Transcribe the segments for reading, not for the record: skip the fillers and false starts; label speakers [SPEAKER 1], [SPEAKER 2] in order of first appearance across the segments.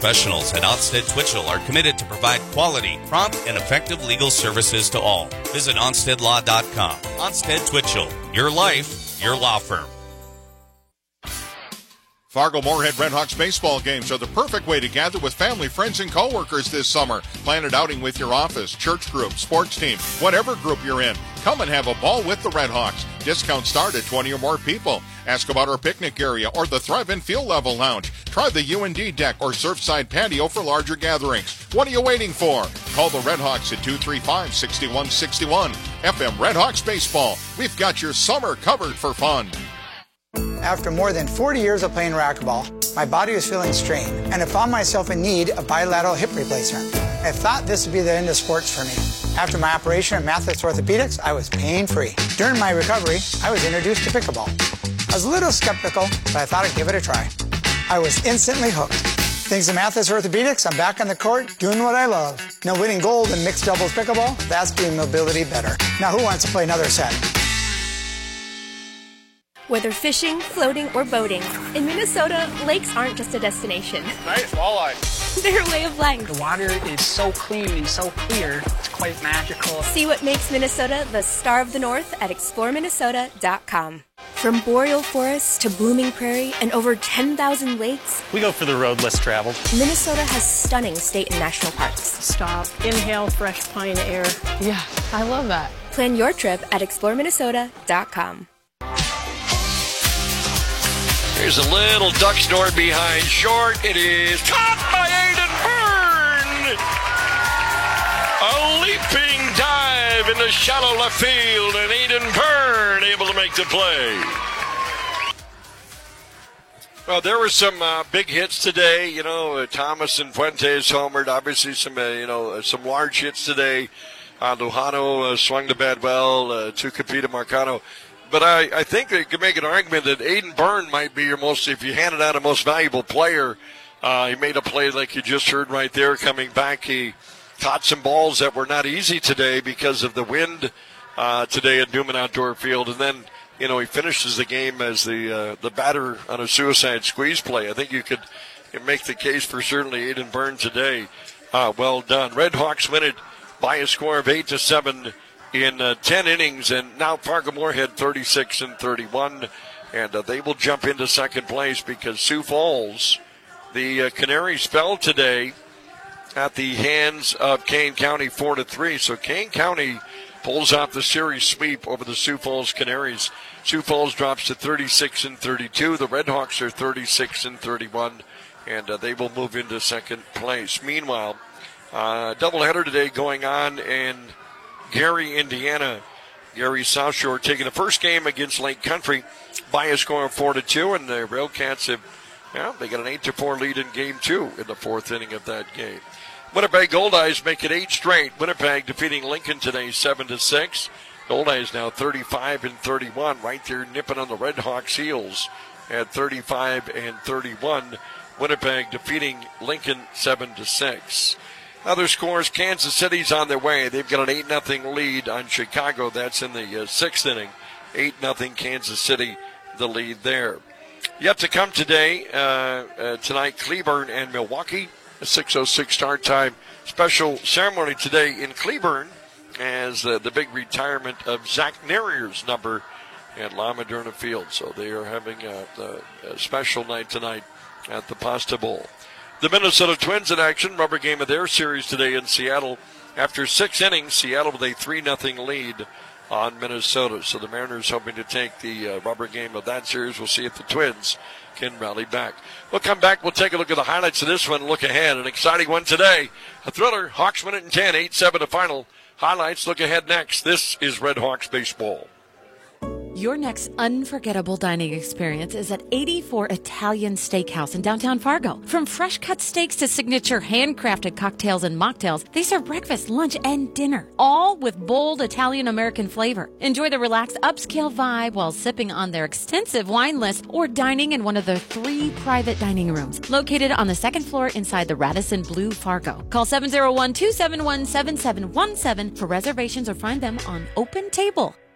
[SPEAKER 1] professionals at Onstead Twitchell are committed to provide quality, prompt, and effective legal services to all. Visit OnsteadLaw.com. Onstead Twitchell, your life, your law firm.
[SPEAKER 2] Fargo-Moorhead Redhawks baseball games are the perfect way to gather with family, friends, and coworkers this summer. Plan an outing with your office, church group, sports team, whatever group you're in. Come and have a ball with the Redhawks. Discounts start at 20 or more people. Ask about our picnic area or the Thrive-In Field Level Lounge. Try the UND deck or Surfside patio for larger gatherings. What are you waiting for? Call the Redhawks at 235-6161. FM Redhawks Baseball. We've got your summer covered for fun.
[SPEAKER 3] After more than 40 years of playing racquetball, my body was feeling strained, and I found myself in need of bilateral hip replacement. I thought this would be the end of sports for me. After my operation at Mathis Orthopedics, I was pain-free. During my recovery, I was introduced to pickleball. I was a little skeptical, but I thought I'd give it a try. I was instantly hooked. Thanks to Mathis Orthopedics, I'm back on the court doing what I love. Now winning gold in mixed doubles pickleball, that's doing mobility better. Now who wants to play another set?
[SPEAKER 4] Whether fishing, floating, or boating, in Minnesota, lakes aren't just a destination.
[SPEAKER 5] Nice walleye.
[SPEAKER 4] They're a way of life.
[SPEAKER 6] The water is so clean and so clear, it's quite magical.
[SPEAKER 4] See what makes Minnesota the star of the North at exploreminnesota.com. From boreal forests to blooming prairie and over 10,000 lakes,
[SPEAKER 5] We go for the road less traveled.
[SPEAKER 4] Minnesota has stunning state and national parks.
[SPEAKER 7] Stop, inhale fresh pine air. Yeah, I love that.
[SPEAKER 4] Plan your trip at exploreminnesota.com.
[SPEAKER 8] Here's a little duck snore behind short. It is caught by Aiden Byrne. A leaping dive in the shallow left field, and Aiden Byrne able to make the play. Well, there were some big hits today. You know, Thomas and Fuentes homered. Obviously, some some large hits today. Lujano swung the bat well. Tucapita Marcano. But I think you could make an argument that Aiden Byrne might be your most, if you handed out a most valuable player. He made a play like you just heard right there coming back. He caught some balls that were not easy today because of the wind today at Newman Outdoor Field. And then, he finishes the game as the batter on a suicide squeeze play. I think you could make the case for certainly Aiden Byrne today. Well done. Redhawks win it by a score of 8-7. In 10 innings, and now Fargo-Moorhead 36-31, and they will jump into second place because Sioux Falls, the Canaries, fell today at the hands of Kane County 4-3. So Kane County pulls out the series sweep over the Sioux Falls Canaries. Sioux Falls drops to 36-32. The Redhawks are 36-31, and they will move into second place. Meanwhile, doubleheader today going on in Gary, Indiana. Gary South Shore taking the first game against Lake Country by a score of 4-2, and the Railcats they got an 8-4 lead in game 2 in the fourth inning of that game. Winnipeg Goldeyes make it 8 straight. Winnipeg defeating Lincoln today 7-6. Goldeyes now 35-31, right there nipping on the Redhawks' heels at 35-31. Winnipeg defeating Lincoln 7-6. Other scores, Kansas City's on their way. They've got an 8-0 lead on Chicago. That's in the 6th inning. 8-0 Kansas City, the lead there. Yet to come today, tonight, Cleburne and Milwaukee, a 6:06 start time. Special ceremony today in Cleburne as the big retirement of Zach Nerrier's number at La Moderna Field. So they are having a special night tonight at the Pasta Bowl. The Minnesota Twins in action, rubber game of their series today in Seattle. After 6 innings, Seattle with a 3-0 lead on Minnesota. So the Mariners hoping to take the rubber game of that series. We'll see if the Twins can rally back. We'll come back. We'll take a look at the highlights of this one and look ahead. An exciting one today. A thriller. Hawks win it in 10, 8-7 to final. Highlights look ahead next. This is Red Hawks Baseball.
[SPEAKER 9] Your next unforgettable dining experience is at 84 Italian Steakhouse in downtown Fargo. From fresh cut steaks to signature handcrafted cocktails and mocktails, they serve breakfast, lunch, and dinner, all with bold Italian-American flavor. Enjoy the relaxed upscale vibe while sipping on their extensive wine list or dining in one of their 3 private dining rooms located on the 2nd floor inside the Radisson Blu Fargo. Call 701-271-7717 for reservations or find them on Open Table.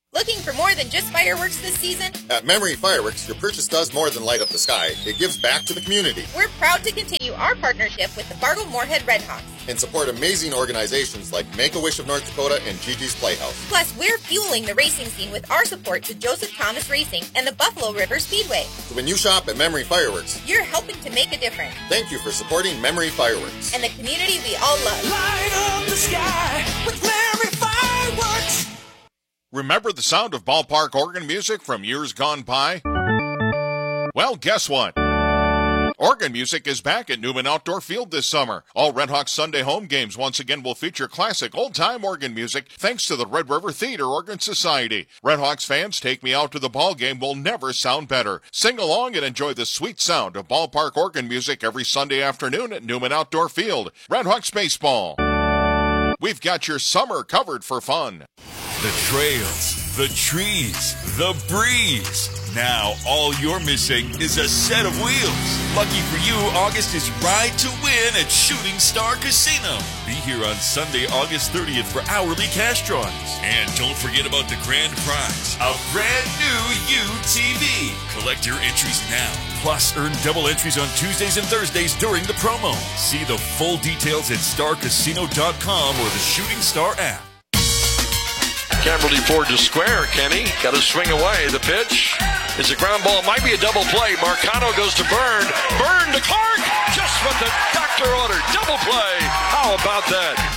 [SPEAKER 10] Looking for more than just fireworks this season?
[SPEAKER 11] At Memory Fireworks, your purchase does more than light up the sky. It gives back to the community.
[SPEAKER 10] We're proud to continue our partnership with the Fargo-Moorhead Redhawks
[SPEAKER 11] and support amazing organizations like Make-A-Wish of North Dakota and Gigi's Playhouse.
[SPEAKER 10] Plus, we're fueling the racing scene with our support to Joseph Thomas Racing and the Buffalo River Speedway.
[SPEAKER 11] So when you shop at Memory Fireworks,
[SPEAKER 10] you're helping to make a difference.
[SPEAKER 11] Thank you for supporting Memory Fireworks.
[SPEAKER 10] And the community we all love.
[SPEAKER 12] Light up the sky with Memory Fireworks.
[SPEAKER 2] Remember the sound of ballpark organ music from years gone by? Well, guess what? Organ music is back at Newman Outdoor Field this summer. All Redhawks Sunday home games once again will feature classic old-time organ music thanks to the Red River Theater Organ Society. Redhawks fans, Take Me Out to the Ball Game will never sound better. Sing along and enjoy the sweet sound of ballpark organ music every Sunday afternoon at Newman Outdoor Field. Redhawks Baseball. We've got your summer covered for fun.
[SPEAKER 13] The trails, the trees, the breeze. Now all you're missing is a set of wheels. Lucky for you, August is Ride to Win at Shooting Star Casino. Be here on Sunday, August 30th for hourly cash drawings. And don't forget about the grand prize, a brand new UTV. Collect your entries now. Plus, earn double entries on Tuesdays and Thursdays during the promo. See the full details at starcasino.com or the Shooting Star app.
[SPEAKER 8] Camberley Ford to square, Kenny. Got to swing away. The pitch is a ground ball. Might be a double play. Marcano goes to Byrne. Byrne to Clark. Just what the doctor ordered. Double play. How about that?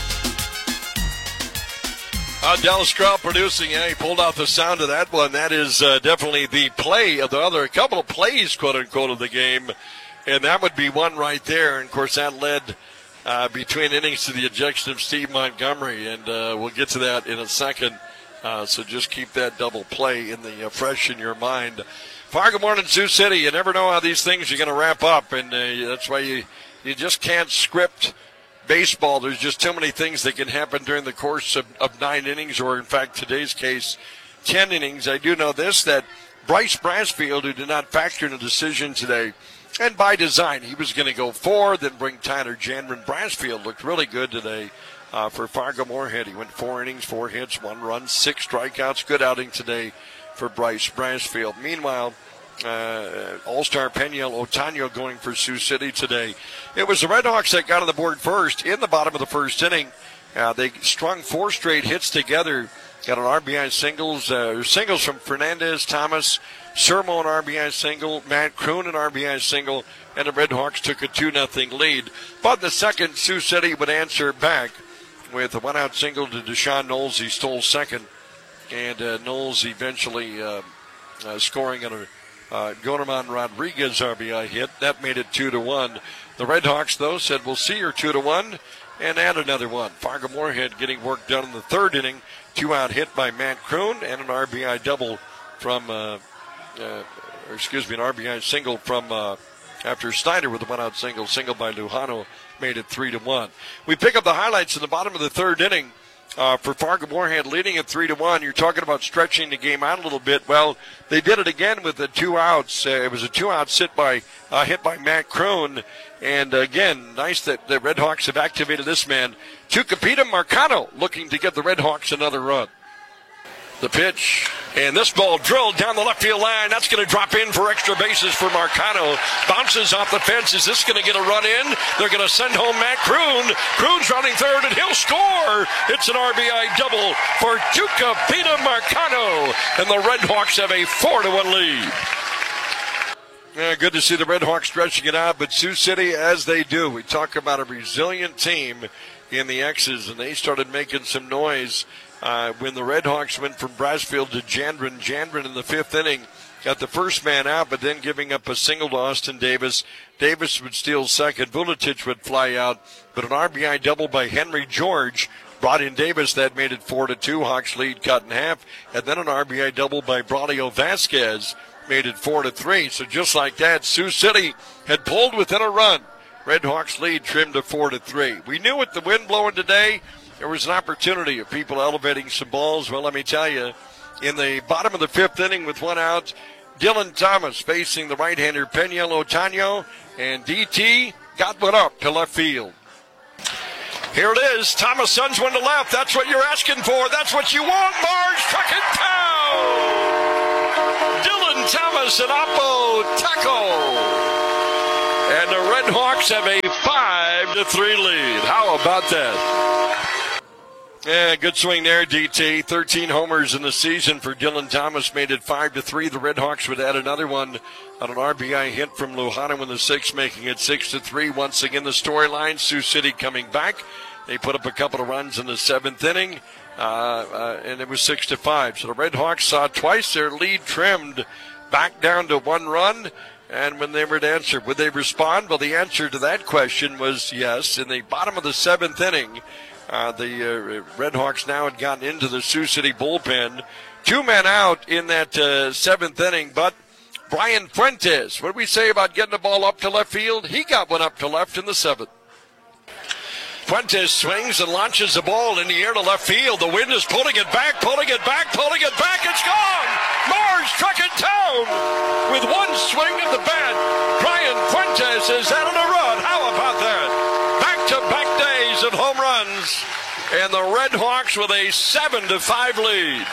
[SPEAKER 8] Dallas Stroud producing. Yeah, he pulled out the sound of that one. That is definitely the play of the other. A couple of plays, quote-unquote, of the game. And that would be one right there. And, of course, that led between innings to the ejection of Steve Montgomery. And we'll get to that in a second. So just keep that double play in the fresh in your mind. Fargo Morning, Sioux City. You never know how these things are going to wrap up. And that's why you just can't script baseball. There's just too many things that can happen during the course of 9 innings, or in fact, today's case, 10 innings. I do know this, that Bryce Bransfield, who did not factor in a decision today, and by design, he was going to go 4, then bring Tyler Janvin. Bransfield looked really good today for Fargo Moorhead. He went 4 innings, 4 hits, 1 run, 6 strikeouts. Good outing today for Bryce Bransfield. Meanwhile, All-Star Peniel Otano going for Sioux City today. It was the Redhawks that got on the board first in the bottom of the first inning. They strung 4 straight hits together. Got an RBI singles from Fernandez, Thomas, Sermo an RBI single, Matt Kroon an RBI single, and the Redhawks took a 2-0 lead. But in the second, Sioux City would answer back with a 1-out single to Deshaun Knowles. He stole second, and Knowles eventually scoring on a Gonerman Rodriguez RBI hit. That made it 2-1. The Redhawks, though, said, we'll see your 2-1 and add another one. Fargo Moorhead getting work done in the third inning. 2-out hit by Matt Kroon and an RBI double from, an RBI single from after Snyder with a 1-out single by Lujano made it 3-1. We pick up the highlights in the bottom of the third inning. For Fargo Moorhead leading at 3-1. You're talking about stretching the game out a little bit. Well, they did it again with the 2 outs. It was a 2-out hit by Matt Kroon. And again, nice that the Redhawks have activated this man. Tucupita Marcano looking to give the Redhawks another run. The pitch, and this ball drilled down the left field line. That's going to drop in for extra bases for Marcano. Bounces off the fence. Is this going to get a run in? They're going to send home Matt Kroon. Kroon's running third, and he'll score. It's an RBI double for Tucupita Marcano, and the Redhawks have a 4-1 lead. Yeah, good to see the Redhawks stretching it out, but Sioux City, as they do, we talk about a resilient team in the X's, and they started making some noise when the Redhawks went from Bransfield to Janvin. Janvin in the 5th inning got the first man out, but then giving up a single to Austin Davis. Davis would steal second. Vuletic would fly out, but an RBI double by Henry George brought in Davis. That made it 4-2. Hawks lead cut in half, and then an RBI double by Braulio Vasquez made it 4-3. So just like that, Sioux City had pulled within a run. Redhawks lead trimmed to 4-3. We knew with the wind blowing today, there was an opportunity of people elevating some balls. Well, let me tell you, in the bottom of the 5th inning with 1 out, Dylan Thomas facing the right-hander Peniel Otano, and DT got one up to left field. Here it is. Thomas sends one to left. That's what you're asking for. That's what you want, Marge. Truck it down. Dylan Thomas and Oppo Taco. And the Red Hawks have a 5-3 lead. How about that? Yeah, good swing there, DT. 13 homers in the season for Dylan Thomas made it 5-3. The Red Hawks would add another one on an RBI hit from Lujano in the sixth, making it 6-3. Once again, the storyline, Sioux City coming back. They put up a couple of runs in the seventh inning, and it was 6-5. So the Red Hawks saw twice their lead trimmed back down to 1 run. And when they were to answer, would they respond? Well, the answer to that question was yes. In the bottom of the seventh inning, the Red Hawks now had gotten into the Sioux City bullpen. 2 men out in that seventh inning, but Brian Fuentes, what did we say about getting the ball up to left field? He got one up to left in the seventh. Fuentes swings and launches the ball in the air to left field. The wind is pulling it back. It's gone. Mars struck it down with one swing of the bat. Brian Fuentes is out on a run. How about that? Back-to-back days of home runs. And the Red Hawks with a 7-5 lead.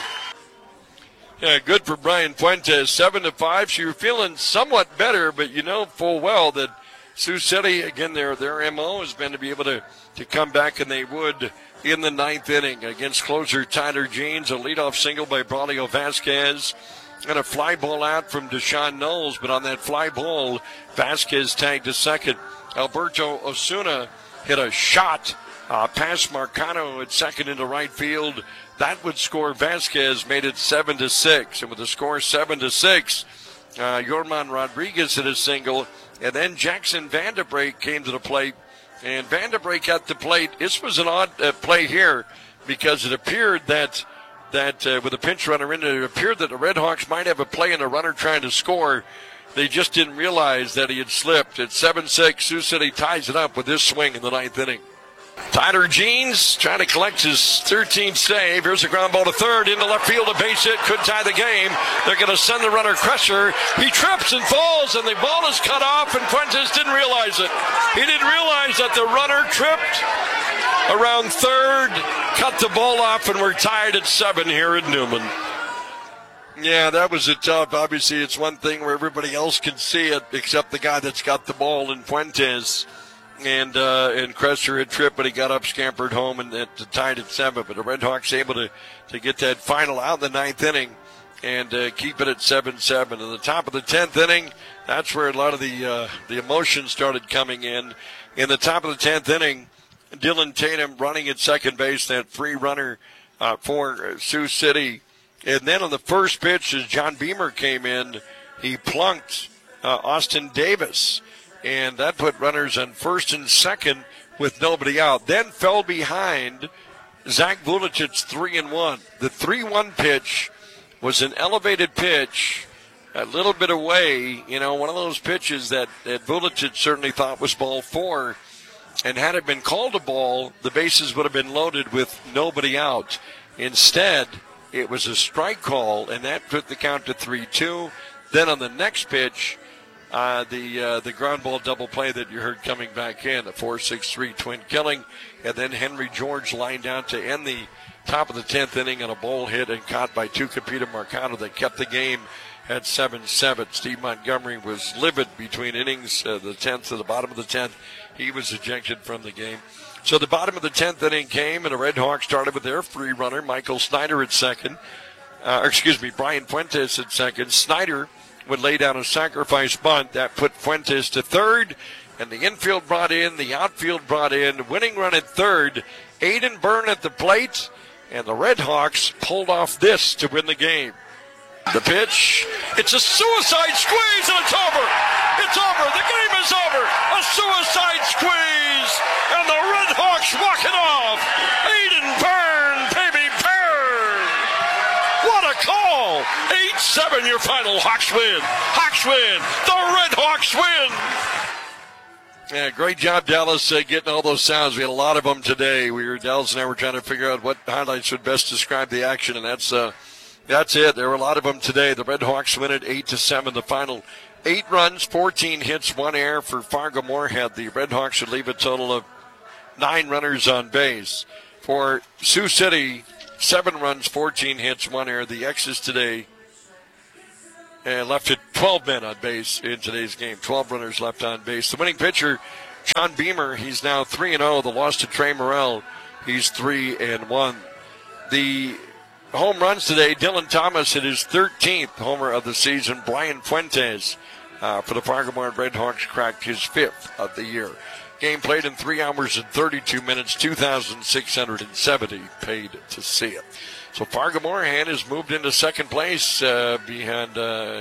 [SPEAKER 8] Yeah, good for Brian Fuentes. 7-5. So you're feeling somewhat better, but you know full well that Sioux City, again, their MO has been to be able to come back, and they would in the ninth inning against closer Tyler Jeans, a leadoff single by Braulio Vasquez, and a fly ball out from Deshaun Knowles. But on that fly ball, Vasquez tagged to second. Alberto Osuna hit a shot past Marcano at second into right field. That would score Vasquez, made it 7-6. And with the score 7-6, Yorman Rodriguez hit a single. And then Jackson Vanderbrake came to the plate. And Vanderbrake at the plate. This was an odd play here because it appeared that with a pinch runner in it appeared that the Red Hawks might have a play and a runner trying to score. They just didn't realize that he had slipped. At 7-6, Sioux City ties it up with this swing in the ninth inning. Tyler Jeans trying to collect his 13th save. Here's a ground ball to third into left field. A base hit could tie the game. They're going to send the runner Crusher. He trips and falls, and the ball is cut off, and Fuentes didn't realize it. He didn't realize that the runner tripped around third, cut the ball off, and we're tied at 7 here at Newman. Yeah, that was a tough. Obviously, it's one thing where everybody else can see it except the guy that's got the ball in Fuentes. And Crusher had tripped, but he got up, scampered home, and tied at 7. But the Red Hawks able to get that final out in the ninth inning and keep it at 7-7. In the top of the 10th inning, that's where a lot of the emotion started coming in. In the top of the 10th inning, Dylan Tatum running at second base, that free runner for Sioux City. And then on the first pitch, as John Beamer came in, he plunked Austin Davis. And that put runners on first and second with nobody out. Then fell behind Zach Vulicic's 3-1. The 3-1 pitch was an elevated pitch, a little bit away. One of those pitches that Vulicic certainly thought was ball 4. And had it been called a ball, the bases would have been loaded with nobody out. Instead, it was a strike call, and that put the count to 3-2. Then on the next pitch, the ground ball double play that you heard coming back in, a 4-6-3 twin killing, and then Henry George lined out to end the top of the 10th inning on a ball hit and caught by Tucupita Marcano that kept the game at 7-7. Steve Montgomery was livid between innings, the 10th to the bottom of the 10th. He was ejected from the game. So the bottom of the 10th inning came, and the Red Hawks started with their free runner, Michael Snyder at second. Brian Fuentes at second. Snyder would lay down a sacrifice bunt that put Fuentes to third, and the infield brought in, the outfield brought in, winning run at third, Aiden Byrne at the plate, and the Red Hawks pulled off this to win the game. The pitch, it's a suicide squeeze, and it's over. It's over. The game is over. A suicide squeeze, and the Red Hawks walk it off. Aiden Byrne, baby Byrne. What a call. 8-7 your final. Hawks win. Hawks win. The Red Hawks win. Yeah, great job, Dallas, getting all those sounds. We had a lot of them today. Dallas and I were trying to figure out what highlights would best describe the action, and that's it. There were a lot of them today. The Red Hawks win it 8-7. The final 8 runs, 14 hits, 1 error for Fargo-Moorhead. The Red Hawks should leave a total of 9 runners on base. For Sioux City, 7 runs, 14 hits, 1 error. The X's today left it 12 men on base in today's game. 12 runners left on base. The winning pitcher, John Beamer, he's now 3-0. The loss to Trey Morrell, he's 3-1. The home runs today, Dylan Thomas hit his 13th homer of the season. Brian Fuentes for the Fargo-Moorhead Redhawks cracked his 5th of the year. Game played in 3 hours and 32 minutes, 2,670 paid to see it. So Fargo-Moorhead has moved into second place ahead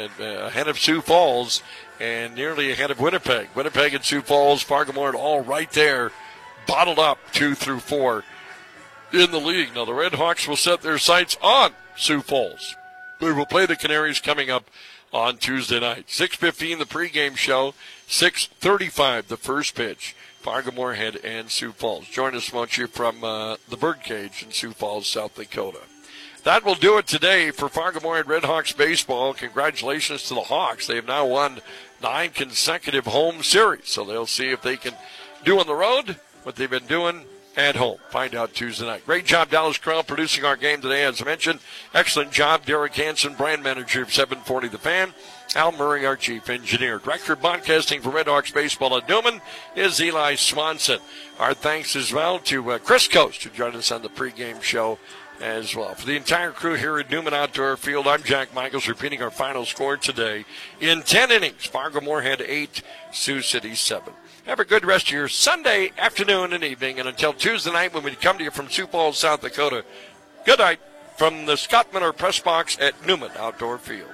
[SPEAKER 8] of Sioux Falls and nearly ahead of Winnipeg. Winnipeg and Sioux Falls, Fargo-Moorhead all right there, bottled up 2 through 4 in the league. Now the Redhawks will set their sights on Sioux Falls. We will play the Canaries coming up on Tuesday night. 6:15 the pregame show, 6:35 the first pitch. Fargo-Moorhead and Sioux Falls. Join us, won't you, from the Birdcage in Sioux Falls, South Dakota. That will do it today for Fargo-Moorhead Redhawks baseball. Congratulations to the Hawks. They have now won 9 consecutive home series, so they'll see if they can do on the road what they've been doing at home. Find out Tuesday night. Great job, Dallas Crown, producing our game today, as I mentioned. Excellent job, Derek Hansen, brand manager of 740 The Fan. Al Murray, our chief engineer. Director of broadcasting for Redhawks baseball at Newman is Eli Swanson. Our thanks as well to Chris Coast, who joined us on the pregame show as well. For the entire crew here at Newman Outdoor Field, I'm Jack Michaels, repeating our final score today. In 10 innings, Fargo-Moorhead 8, Sioux City 7. Have a good rest of your Sunday afternoon and evening. And until Tuesday night when we come to you from Sioux Falls, South Dakota, good night from the Scott Miller Press Box at Newman Outdoor Field.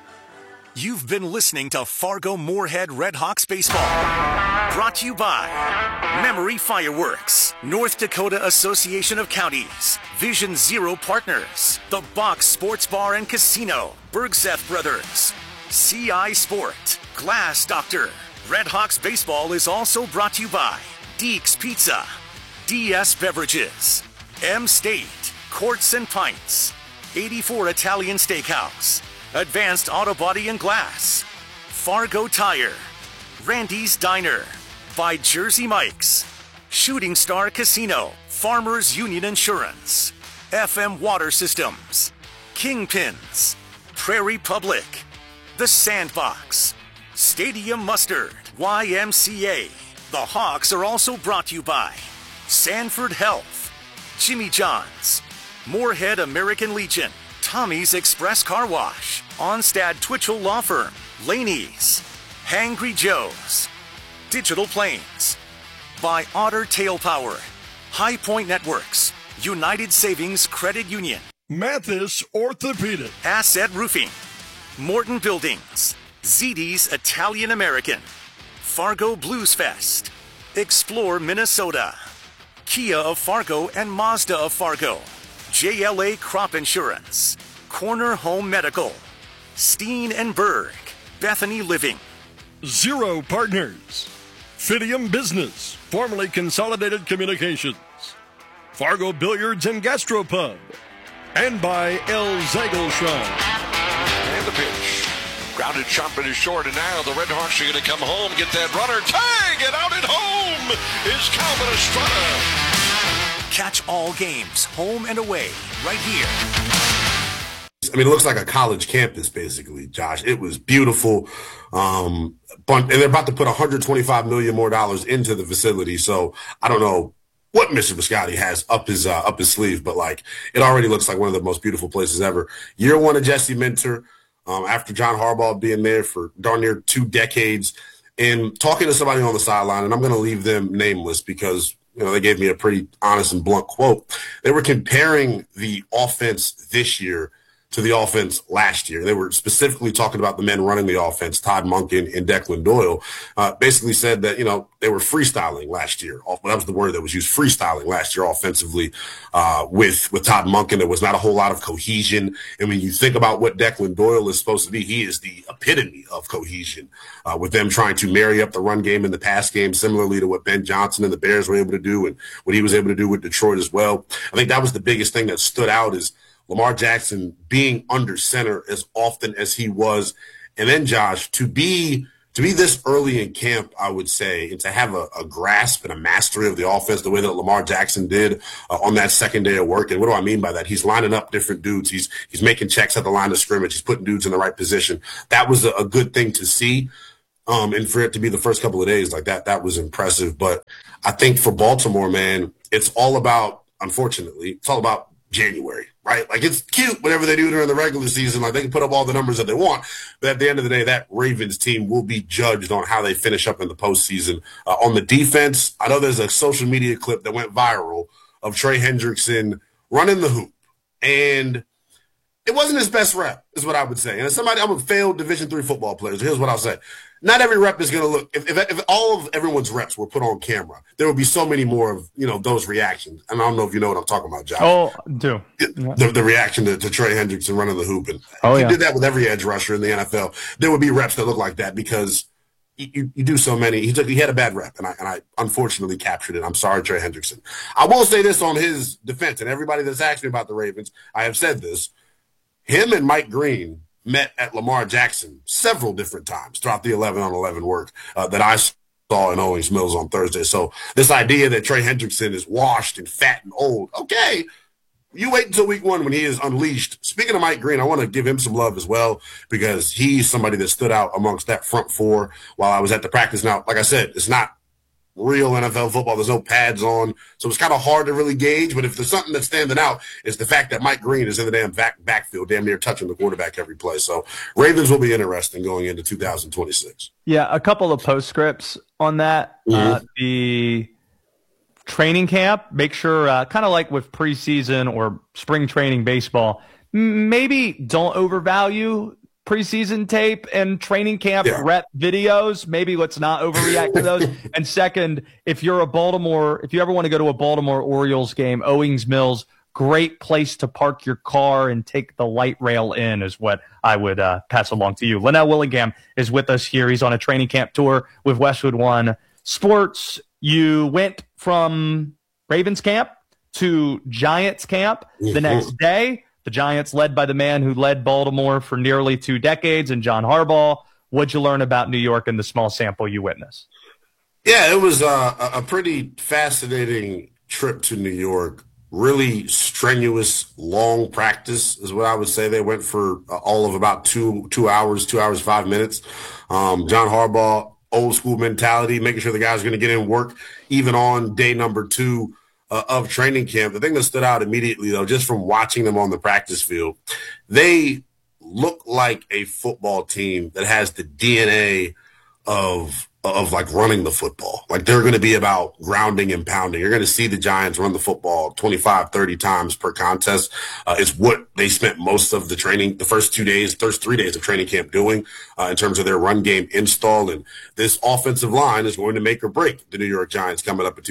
[SPEAKER 14] You've been listening to Fargo-Moorhead Redhawks baseball. Brought to you by Memory Fireworks, North Dakota Association of Counties, Vision Zero Partners, The Box Sports Bar and Casino, Bergseth Brothers, CI Sport, Glass Doctor. Redhawks baseball is also brought to you by Deeks Pizza, DS Beverages, M State, Courts and Pints, 84 Italian Steakhouse, Advanced Auto Body and Glass, Fargo Tire, Randy's Diner, by Jersey Mike's, Shooting Star Casino, Farmers Union Insurance, FM Water Systems, Kingpins, Prairie Public, The Sandbox, Stadium Mustard, YMCA. The Hawks are also brought to you by Sanford Health, Jimmy John's, Moorhead American Legion, Tommy's Express Car Wash, Onstad Twitchell Law Firm, Laney's, Hangry Joe's, Digital Planes, by Otter Tail Power, High Point Networks, United Savings Credit Union,
[SPEAKER 15] Mathis Orthopedic,
[SPEAKER 14] Asset Roofing, Morton Buildings, ZD's Italian American, Fargo Blues Fest, Explore Minnesota, Kia of Fargo and Mazda of Fargo, JLA Crop Insurance, Corner Home Medical, Steen and Berg, Bethany Living,
[SPEAKER 15] Zero Partners, Fidium Business, formerly Consolidated Communications, Fargo Billiards and Gastropub, and by El Zagelschwein.
[SPEAKER 8] And the pitch. Grounded Shumpert is short, and now the Redhawks are going to come home, get that runner. Tag it out at home is Calvin Estrada.
[SPEAKER 14] Catch all games, home and away, right here.
[SPEAKER 16] I mean, it looks like a college campus, basically, Josh. It was beautiful. And they're about to put $125 million more into the facility. So I don't know what Mr. Biscotti has up his sleeve, but like it already looks like one of the most beautiful places ever. Year one of Jesse Minter, after John Harbaugh being there for darn near 2 decades, and talking to somebody on the sideline, and I'm going to leave them nameless because they gave me a pretty honest and blunt quote. They were comparing the offense this year to the offense last year. They were specifically talking about the men running the offense, Todd Monken and Declan Doyle, basically said that, they were freestyling last year. That was the word that was used, freestyling last year offensively with Todd Monken. There was not a whole lot of cohesion. And when you think about what Declan Doyle is supposed to be, he is the epitome of cohesion with them trying to marry up the run game and the pass game, similarly to what Ben Johnson and the Bears were able to do and what he was able to do with Detroit as well. I think that was the biggest thing that stood out is Lamar Jackson being under center as often as he was. And then, Josh, to be to be this early in camp, I would say, and to have a grasp and a mastery of the offense the way that Lamar Jackson did on that second day of work. And what do I mean by that? He's lining up different dudes. He's making checks at the line of scrimmage. He's putting dudes in the right position. That was a good thing to see. And for it to be the first couple of days like that was impressive. But I think for Baltimore, man, it's all about, unfortunately, it's all about January, right? Like, it's cute whatever they do during the regular season. Like, they can put up all the numbers that they want. But at the end of the day, that Ravens team will be judged on how they finish up in the postseason. On the defense, I know there's a social media clip that went viral of Trey Hendrickson running the hoop. And it wasn't his best rep, is what I would say. And as somebody, I'm a failed Division III football player, so here's what I'll say. Not every rep is going to look – if all of everyone's reps were put on camera, there would be so many more of, those reactions. And I don't know if you know what I'm talking about, Josh.
[SPEAKER 17] Oh, do.
[SPEAKER 16] The reaction to Trey Hendrickson running the hoop. And he did that with every edge rusher in the NFL. There would be reps that look like that because you do so many. He had a bad rep, and I unfortunately captured it. I'm sorry, Trey Hendrickson. I will say this on his defense, and everybody that's asked me about the Ravens, I have said this. Him and Mike Green met at Lamar Jackson several different times throughout the 11-on-11 work that I saw in Owings Mills on Thursday. So this idea that Trey Hendrickson is washed and fat and old, okay, you wait until week 1 when he is unleashed. Speaking of Mike Green, I want to give him some love as well because he's somebody that stood out amongst that front four while I was at the practice. Now, like I said, it's not real NFL football. There's no pads on, so it's kind of hard to really gauge. But if there's something that's standing out, it's the fact that Mike Green is in the damn backfield, damn near touching the quarterback every play. So Ravens will be interesting going into 2026.
[SPEAKER 17] Yeah, a couple of postscripts on that.
[SPEAKER 16] Mm-hmm.
[SPEAKER 17] The training camp, make sure, kind of like with preseason or spring training baseball, maybe don't overvalue preseason tape and training camp rep videos. Maybe let's not overreact to those. And second, if you ever want to go to a Baltimore Orioles game, Owings Mills, great place to park your car and take the light rail in is what I would pass along to you. Linnell Willingham is with us here. He's on a training camp tour with Westwood One Sports. You went from Ravens camp to Giants camp the next day. The Giants led by the man who led Baltimore for nearly 2 decades, and John Harbaugh. What'd you learn about New York in the small sample you witnessed?
[SPEAKER 16] Yeah, it was a pretty fascinating trip to New York. Really strenuous, long practice is what I would say. They went for all of about 2 hours, 2 hours, 5 minutes. John Harbaugh, old school mentality, making sure the guys are going to get in work even on day number 2 of training camp. The thing that stood out immediately, though, just from watching them on the practice field, they look like a football team that has the DNA of like running the football. Like, they're going to be about grounding and pounding. You're going to see the Giants run the football 25, 30 times per contest. It's what they spent most of the first 3 days of training camp doing in terms of their run game install. And this offensive line is going to make or break the New York Giants coming up in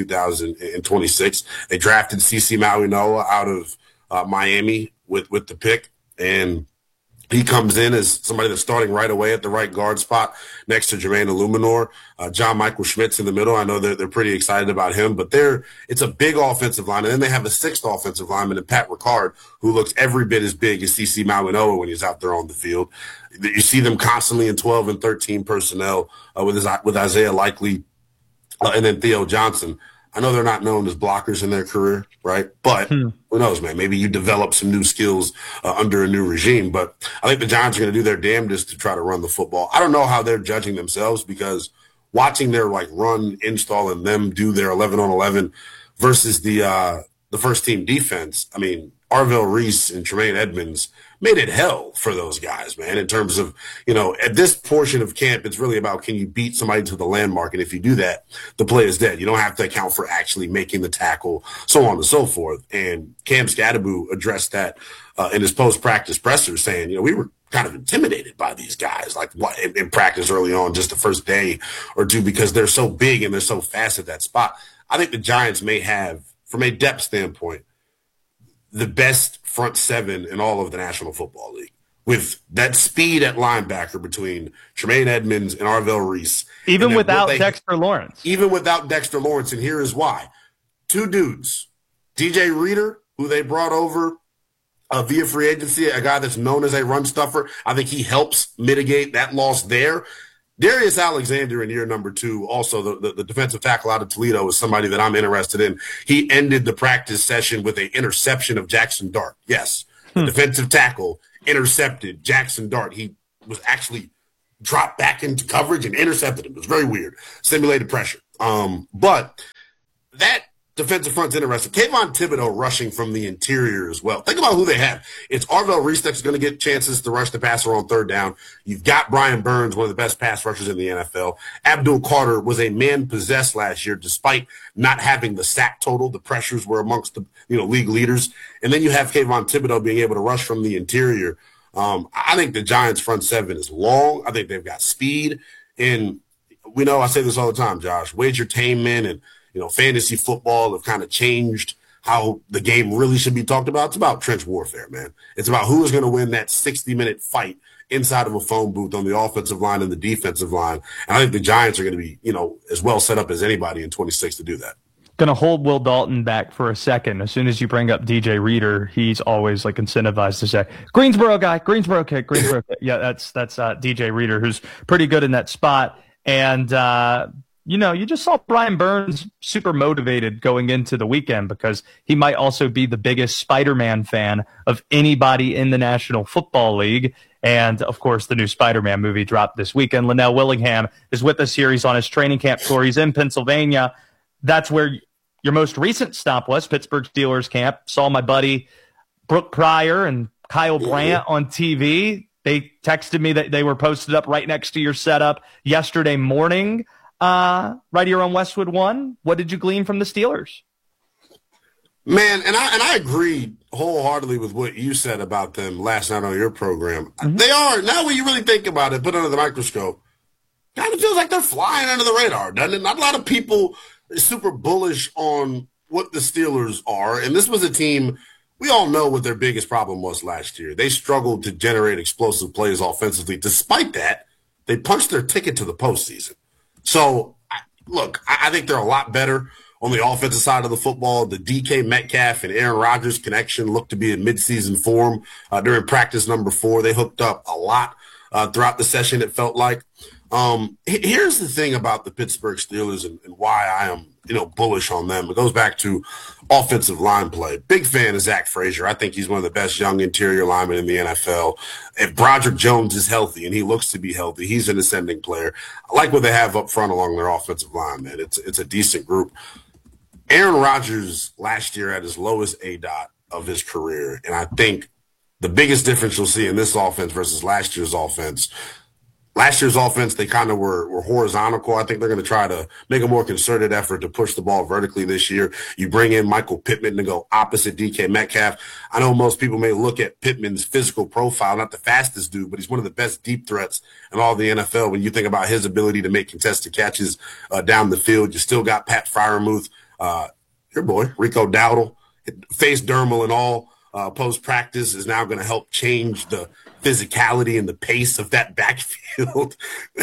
[SPEAKER 16] 2026. They drafted CeCe Mauigoa out of Miami with the pick, and he comes in as somebody that's starting right away at the right guard spot next to Jermaine Illuminor. John Michael Schmitz in the middle. I know they're pretty excited about him, but it's a big offensive line. And then they have a 6th offensive lineman in Pat Ricard, who looks every bit as big as CeCe Mauigoa when he's out there on the field. You see them constantly in 12 and 13 personnel with Isaiah Likely and then Theo Johnson. I know they're not known as blockers in their career, right? But who knows, man? Maybe you develop some new skills under a new regime. But I think the Giants are going to do their damnedest to try to run the football. I don't know how they're judging themselves, because watching their run install and them do their 11-on-11 versus the first team defense, I mean, Arvell Reese and Tremaine Edmonds made it hell for those guys, man, in terms of, at this portion of camp, it's really about, can you beat somebody to the landmark? And if you do that, the play is dead. You don't have to account for actually making the tackle, so on and so forth. And Cam Scadaboo addressed that in his post-practice presser, saying, we were kind of intimidated by these guys, in practice early on, just the first day or two, because they're so big and they're so fast at that spot. I think the Giants may have, from a depth standpoint, the best front 7 in all of the National Football League, with that speed at linebacker between Tremaine Edmonds and Arvell Reese.
[SPEAKER 17] Even without Dexter Lawrence.
[SPEAKER 16] Even without Dexter Lawrence, and here is why. 2 dudes, DJ Reader, who they brought over via free agency, a guy that's known as a run stuffer. I think he helps mitigate that loss there. Darius Alexander in year number 2, also the defensive tackle out of Toledo, is somebody that I'm interested in. He ended the practice session with an interception of Jackson Dart. Yes, the defensive tackle intercepted Jackson Dart. He was actually dropped back into coverage and intercepted him. It was very weird. Simulated pressure. But that defensive front's interesting. Kayvon Thibodeau rushing from the interior as well. Think about who they have. It's Arvell Reese that's going to get chances to rush the passer on third down. You've got Brian Burns, one of the best pass rushers in the NFL. Abdul Carter was a man possessed last year, despite not having the sack total. The pressures were amongst the league leaders. And then you have Kayvon Thibodeau being able to rush from the interior. I think the Giants' front seven is long. I think they've got speed. And we know, I say this all the time, Josh, wagertainment and fantasy football have kind of changed how the game really should be talked about. It's about trench warfare, man. It's about who is going to win that 60-minute fight inside of a phone booth on the offensive line and the defensive line. And I think the Giants are going to be, as well set up as anybody in 26 to do that.
[SPEAKER 17] Going to hold Will Dalton back for a second. As soon as you bring up DJ Reader, he's always incentivized to say, Greensboro guy, Greensboro kid, Greensboro kid. Yeah, that's DJ Reader, who's pretty good in that spot. And, you just saw Brian Burns super motivated going into the weekend because he might also be the biggest Spider-Man fan of anybody in the National Football League. And, of course, the new Spider-Man movie dropped this weekend. Linnell Willingham is with us here. He's on his training camp tour. He's in Pennsylvania. That's where your most recent stop was, Pittsburgh Steelers camp. Saw my buddy Brooke Pryor and Kyle Brandt on TV. They texted me that they were posted up right next to your setup yesterday morning, right here on Westwood One. What did you glean from the Steelers?
[SPEAKER 16] Man, and I agree wholeheartedly with what you said about them last night on your program. Mm-hmm. They are, now when you really think about it, put under the microscope, kind of feels like they're flying under the radar, doesn't it? Not a lot of people are super bullish on what the Steelers are, and this was a team, we all know what their biggest problem was last year. They struggled to generate explosive plays offensively. Despite that, they punched their ticket to the postseason. So, I think they're a lot better on the offensive side of the football. The DK Metcalf and Aaron Rodgers connection looked to be in midseason form during practice number 4. They hooked up a lot throughout the session, it felt like. Here's the thing about the Pittsburgh Steelers and why I am, bullish on them. It goes back to offensive line play. Big fan of Zach Frazier. I think he's one of the best young interior linemen in the NFL. If Broderick Jones is healthy, and he looks to be healthy, he's an ascending player. I like what they have up front along their offensive line, man. It's a decent group. Aaron Rodgers last year had his lowest ADOT of his career, and I think the biggest difference you'll see in this offense versus last year's offense, they kind of were horizontal. I think they're going to try to make a more concerted effort to push the ball vertically this year. You bring in Michael Pittman to go opposite DK Metcalf. I know most people may look at Pittman's physical profile, not the fastest dude, but he's one of the best deep threats in all the NFL. When you think about his ability to make contested catches down the field, you still got Pat Freiermuth, your boy, Rico Dowdle, face dermal and all. Post-practice is now going to help change the physicality and the pace of that backfield.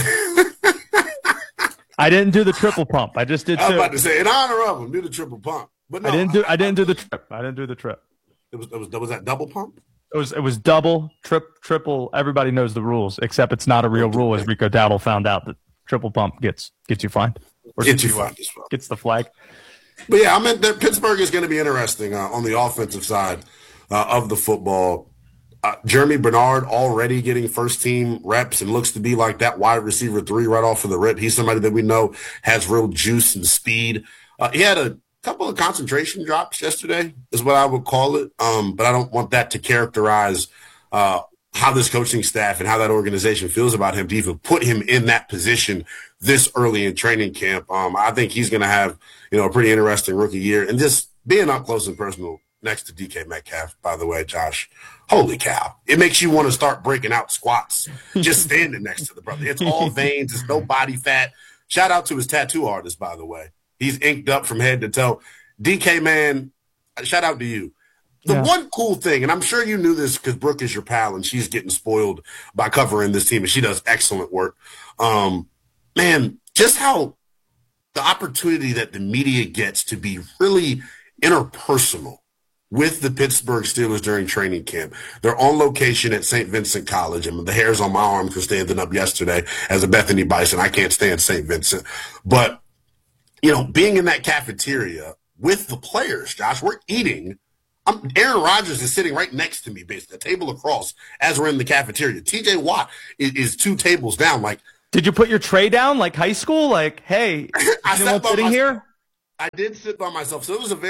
[SPEAKER 17] I didn't do the triple pump. I just did two.
[SPEAKER 16] I was about to say, in honor of him, do the triple pump. But no,
[SPEAKER 17] I didn't do the trip. I didn't do the trip.
[SPEAKER 16] Was that double pump?
[SPEAKER 17] It was double, triple. Everybody knows the rules, except it's not a real rule, as Rico Dowdle found out that triple pump gets you fined. Or
[SPEAKER 16] gets you fined as well.
[SPEAKER 17] Gets the flag.
[SPEAKER 16] But yeah, I mean, Pittsburgh is going to be interesting on the offensive side of the football. Jeremy Bernard already getting first-team reps and looks to be like that wide receiver 3 right off of the rip. He's somebody that we know has real juice and speed. He had a couple of concentration drops yesterday is what I would call it, but I don't want that to characterize how this coaching staff and how that organization feels about him to even put him in that position this early in training camp. I think he's going to have a pretty interesting rookie year. And just being up close and personal next to DK Metcalf, by the way, Josh, holy cow. It makes you want to start breaking out squats just standing next to the brother. It's all veins. It's no body fat. Shout out to his tattoo artist, by the way. He's inked up from head to toe. DK, man, shout out to you. The one cool thing, and I'm sure you knew this because Brooke is your pal and she's getting spoiled by covering this team, and she does excellent work. Man, just how the opportunity that the media gets to be really interpersonal with the Pittsburgh Steelers during training camp. They're on location at St. Vincent College, and the hairs on my arm were standing up yesterday as a Bethany Bison. I can't stand St. Vincent. But, being in that cafeteria with the players, Josh, we're eating. Aaron Rodgers is sitting right next to me, basically, a table across as we're in the cafeteria. TJ Watt is 2 tables down. Like,
[SPEAKER 17] did you put your tray down like high school? Like, hey, anyone sitting here?
[SPEAKER 16] I did sit by myself. So it was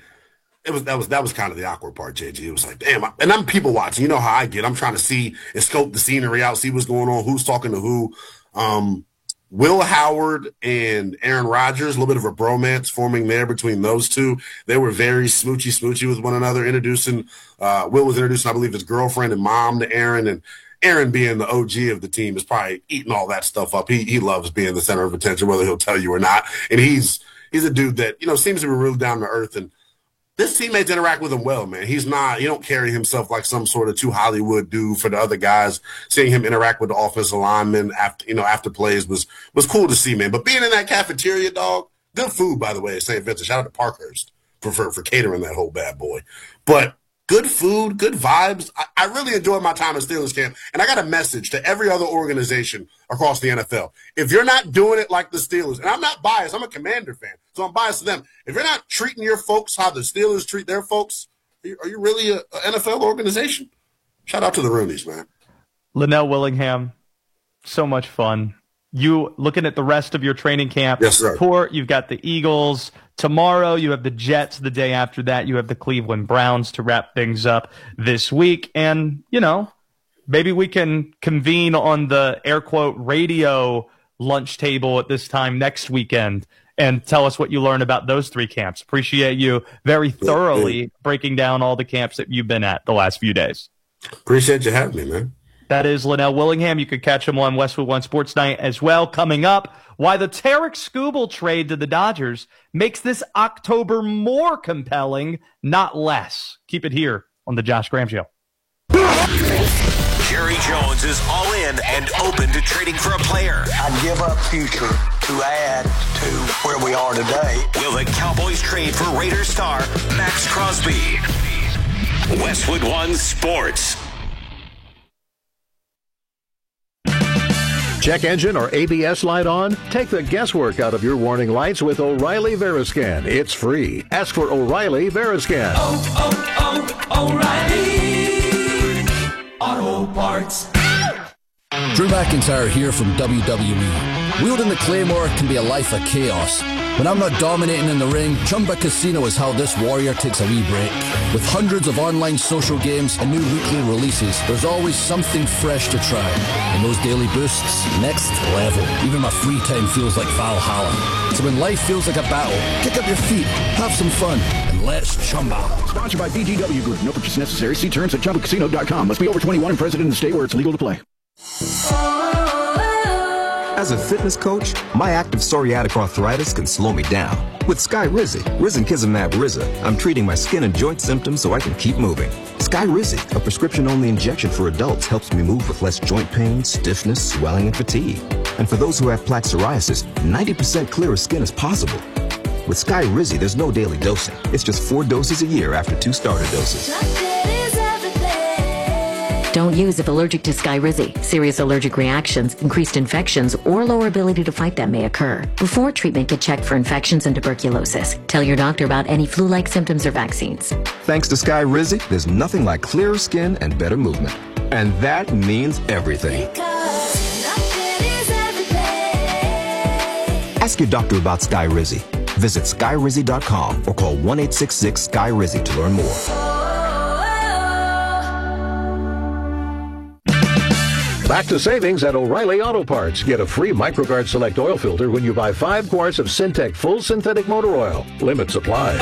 [SPEAKER 16] that was kind of the awkward part, JG. It was like, damn, and I'm people watching. You know how I get. I'm trying to see and scope the scenery out, see what's going on, who's talking to who. Will Howard and Aaron Rodgers, a little bit of a bromance forming there between those two. They were very smoochy with one another, introducing Will was introducing, I believe, his girlfriend and mom to Aaron, and Aaron, being the OG of the team, is probably eating all that stuff up. He loves being the center of attention, whether he'll tell you or not. And he's a dude that, seems to be really down to earth, and his teammates interact with him well, man. He don't carry himself like some sort of too Hollywood dude for the other guys. Seeing him interact with the offensive linemen after plays was cool to see, man. But being in that cafeteria, dog, good food, by the way, at St. Vincent. Shout out to Parkhurst for catering that whole bad boy. But good food, good vibes. I really enjoyed my time at Steelers camp, and I got a message to every other organization across the NFL. If you're not doing it like the Steelers, and I'm not biased, I'm a Commander fan, so I'm biased to them. If you're not treating your folks how the Steelers treat their folks, are you really an NFL organization? Shout out to the Roonies, man.
[SPEAKER 17] Linnell Willingham, so much fun. You looking at the rest of your training camp tour, you've got the Eagles. Tomorrow you have the Jets. The day after that you have the Cleveland Browns to wrap things up this week. And, maybe we can convene on the air quote radio lunch table at this time next weekend and tell us what you learned about those 3 camps. Appreciate you very thoroughly breaking down all the camps that you've been at the last few days.
[SPEAKER 16] Appreciate you having me, man.
[SPEAKER 17] That is Linnell Willingham. You could catch him on Westwood One Sports Night as well. Coming up, why the Tarek Skubal trade to the Dodgers makes this October more compelling, not less. Keep it here on the Josh Graham Show.
[SPEAKER 14] Jerry Jones is all in and open to trading for a player.
[SPEAKER 18] I'd give up future to add to where we are today.
[SPEAKER 14] Will the Cowboys trade for Raiders star Max Crosby? Westwood One Sports.
[SPEAKER 19] Check engine or ABS light on? Take the guesswork out of your warning lights with O'Reilly Veriscan. It's free. Ask for O'Reilly Veriscan.
[SPEAKER 12] O'Reilly Auto Parts.
[SPEAKER 20] Drew McIntyre here from WWE. Wielding the Claymore can be a life of chaos. When I'm not dominating in the ring, Chumba Casino is how this warrior takes a wee break. With hundreds of online social games and new weekly releases, there's always something fresh to try. And those daily boosts, next level. Even my free time feels like Valhalla. So when life feels like a battle, kick up your feet, have some fun, and let's Chumba.
[SPEAKER 21] Sponsored by BGW Group. No purchase necessary. See terms at ChumbaCasino.com. Must be over 21 and present in the state where it's legal to play.
[SPEAKER 22] As a fitness coach, my active psoriatic arthritis can slow me down. With Skyrizi, Risankizumab Riza, I'm treating my skin and joint symptoms so I can keep moving. Skyrizi, a prescription-only injection for adults, helps me move with less joint pain, stiffness, swelling, and fatigue. And for those who have plaque psoriasis, 90% clearer skin is possible. With Skyrizi, there's no daily dosing. It's just 4 doses a year after 2 starter doses.
[SPEAKER 23] Don't use if allergic to Skyrizi. Serious allergic reactions, increased infections, or lower ability to fight them may occur. Before treatment, get checked for infections and tuberculosis. Tell your doctor about any flu-like symptoms or vaccines.
[SPEAKER 22] Thanks to Skyrizi, there's nothing like clearer skin and better movement. And that means everything. Ask your doctor about Skyrizi. Visit Skyrizi.com or call 1-866-SKY-RIZI to learn more.
[SPEAKER 19] Back to savings at O'Reilly Auto Parts. Get a free MicroGuard Select oil filter when you buy 5 quarts of Syntec full synthetic motor oil. Limits apply.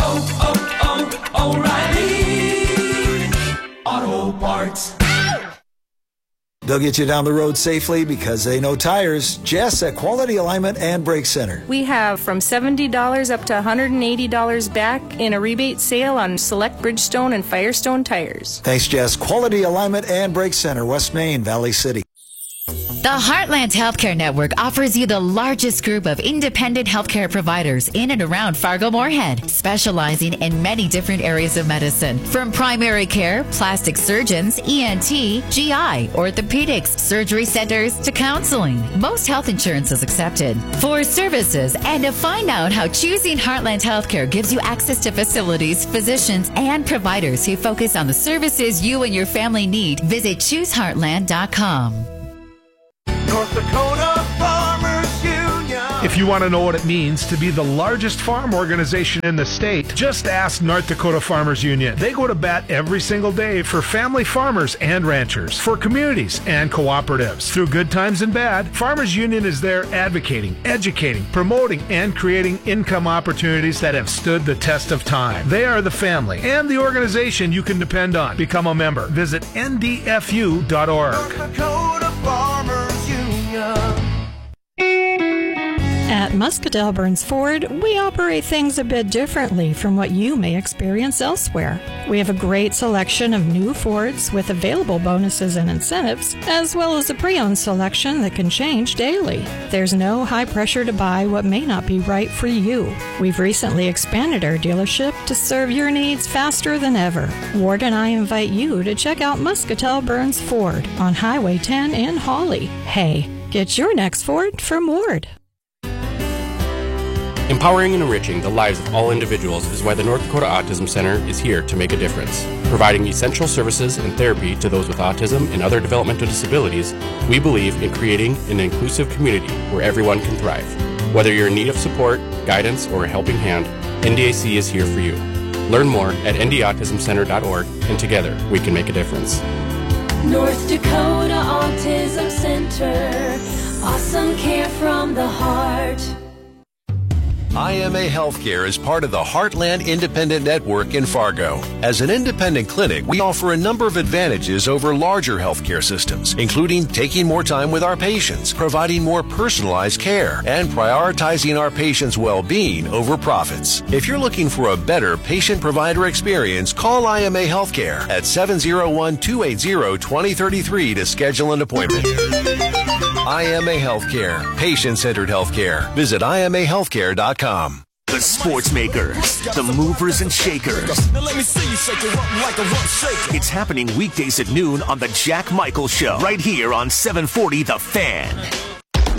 [SPEAKER 12] O'Reilly Auto Parts.
[SPEAKER 24] They'll get you down the road safely because they know tires. Jess at Quality Alignment and Brake Center.
[SPEAKER 7] We have from $70 up to $180 back in a rebate sale on select Bridgestone and Firestone tires.
[SPEAKER 24] Thanks, Jess. Quality Alignment and Brake Center, West Main, Valley City.
[SPEAKER 1] The Heartland Healthcare Network offers you the largest group of independent healthcare providers in and around Fargo-Moorhead, specializing in many different areas of medicine, from primary care, plastic surgeons, ENT, GI, orthopedics, surgery centers, to counseling. Most health insurance is accepted. For services and to find out how choosing Heartland Healthcare gives you access to facilities, physicians, and providers who focus on the services you and your family need, visit ChooseHeartland.com.
[SPEAKER 12] North Dakota Farmers Union.
[SPEAKER 3] If you want to know what it means to be the largest farm organization in the state, just ask North Dakota Farmers Union. They go to bat every single day for family farmers and ranchers, for communities and cooperatives. Through good times and bad, Farmers Union is there advocating, educating, promoting, and creating income opportunities that have stood the test of time. They are the family and the organization you can depend on. Become a member. Visit ndfu.org.
[SPEAKER 12] North Dakota Farmers Union.
[SPEAKER 5] At Muscatell Burns Ford, we operate things a bit differently from what you may experience elsewhere. We have a great selection of new Fords with available bonuses and incentives, as well as a pre-owned selection that can change daily. There's no high pressure to buy what may not be right for you. We've recently expanded our dealership to serve your needs faster than ever. Ward and I invite you to check out Muscatell Burns Ford on Highway 10 in Hawley. Hey, get your next Ford from Ward.
[SPEAKER 6] Empowering and enriching the lives of all individuals is why the North Dakota Autism Center is here to make a difference. Providing essential services and therapy to those with autism and other developmental disabilities, we believe in creating an inclusive community where everyone can thrive. Whether you're in need of support, guidance, or a helping hand, NDAC is here for you. Learn more at ndautismcenter.org, and together we can make a difference.
[SPEAKER 25] North Dakota Autism Center. Awesome care from the heart.
[SPEAKER 26] IMA Healthcare is part of the Heartland Independent Network in Fargo. As an independent clinic, we offer a number of advantages over larger healthcare systems, including taking more time with our patients, providing more personalized care, and prioritizing our patients' well-being over profits. If you're looking for a better patient-provider experience, call IMA Healthcare at 701-280-2033 to schedule an appointment. IMA Healthcare, patient-centered healthcare. Visit IMAHealthcare.com.
[SPEAKER 14] The sports makers, the movers and shakers.
[SPEAKER 12] Now let me see you shake it up like a rump shaker.
[SPEAKER 14] It's happening weekdays at noon on the Jack Michael Show, right here on 740 The Fan.